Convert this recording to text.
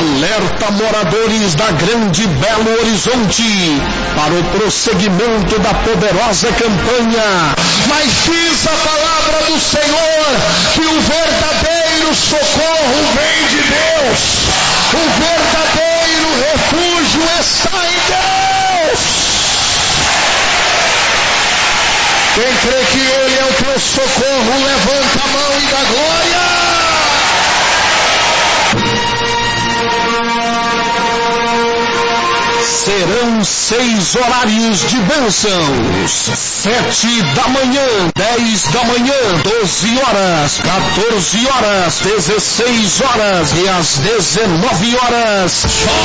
Alerta moradores da Grande Belo Horizonte para o prosseguimento da poderosa campanha. Mas diz a palavra do Senhor que o verdadeiro socorro vem de Deus. O verdadeiro refúgio está em Deus. Quem crê que Ele é o teu socorro, levanta a mão e dá glória. Serão 6 horários de bênçãos: 7 da manhã, 10 da manhã, 12 horas, 14 horas, 16 horas e às 19 horas.